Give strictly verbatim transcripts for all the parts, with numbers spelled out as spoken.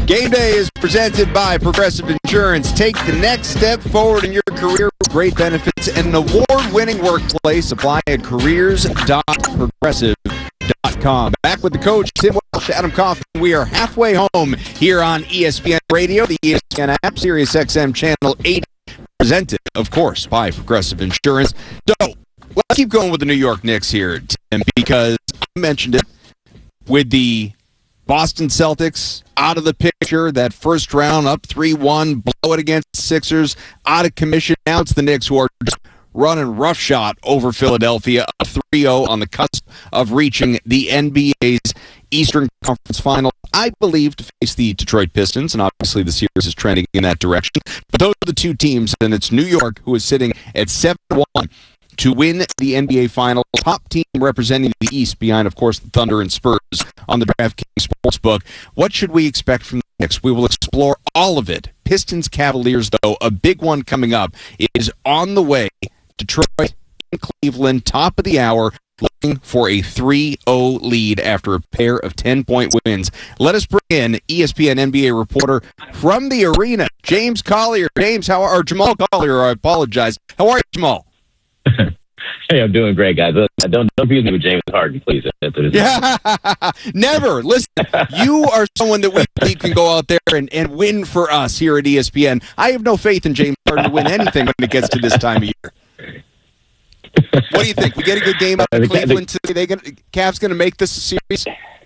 Game Day is presented by Progressive Insurance. Take the next step forward in your career with great benefits and an award-winning workplace. Apply at careers dot progressive dot com. Back with the coach, Tim Welsh, Adam Kaufman. We are halfway home here on E S P N Radio, the E S P N app, Sirius X M Channel eighty, presented, of course, by Progressive Insurance. So, let's keep going with the New York Knicks here, Tim, because I mentioned it with the Boston Celtics out of the picture, that first round up three one, blow it against the Sixers, out of commission. Now it's the Knicks who are just running roughshod over Philadelphia, a three oh on the cusp of reaching the N B A's Eastern Conference Final, I believe, to face the Detroit Pistons, and obviously the series is trending in that direction. But those are the two teams, and it's New York who is sitting at seven one to win the N B A Final. Top team representing the East behind, of course, the Thunder and Spurs on the DraftKings Sportsbook. What should we expect from the Knicks? We will explore all of it. Pistons Cavaliers, though, a big one coming up, is on the way. Detroit in Cleveland, top of the hour, looking for a three oh lead after a pair of ten-point wins. Let us bring in E S P N N B A reporter from the arena, James Collier. James, how are, or Jamal Collier, I apologize. How are you, Jamal? Hey, I'm doing great, guys. Don't don't confuse me with James Harden, please. Yeah, never. Listen, you are someone that we believe can go out there and, and win for us here at E S P N. I have no faith in James Harden to win anything when it gets to this time of year. What do you think? We get a good game out of Cleveland today. They gonna, Cavs going to make this a series?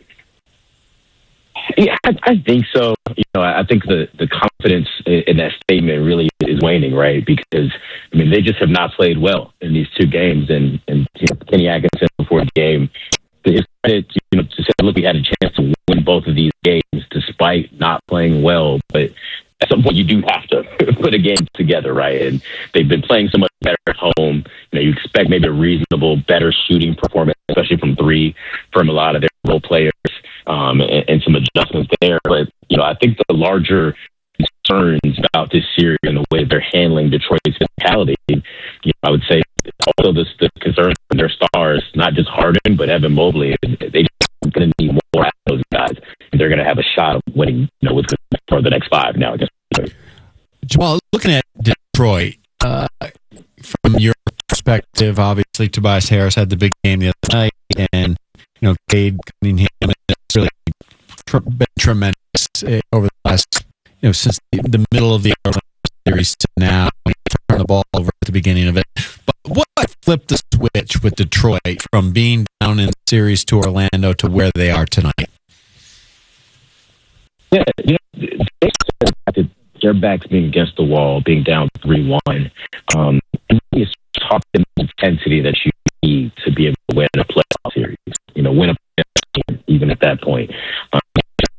Yeah, I, I think so. You know, I think the, the confidence in, in that statement really is waning, right? Because, I mean, they just have not played well in these two games. And, and you know, Kenny Atkinson before the game, his credit, you know, to say, look, we had a chance to win both of these games despite not playing well. But at some point, you do have to put a game together, right? And they've been playing so much better at home. You know, you expect maybe a reasonable, better shooting performance, especially from three, from a lot of their role players. Um, and, and some adjustments there. But, you know, I think the larger concerns about this series and the way they're handling Detroit's physicality, you know, I would say also this, the concern from their stars, not just Harden, but Evan Mobley. They're going to need more out of those guys. They're going to have a shot of winning, you know, with, for the next five now against Detroit. Jamal, looking at Detroit, uh, from your perspective, obviously Tobias Harris had the big game the other night, and, you know, Cade Cunningham has really been tremendous over the last, you know, since the, the middle of the Orlando series to now. He turned the ball over at the beginning of it. But what flipped the switch with Detroit from being down in the series to Orlando to where they are tonight? Yeah, you know, they said that their backs being against the wall, being down three one, um, and it's talk the intensity that you need to be able to win a playoff series. You know, win a playoff game, even at that point. Um,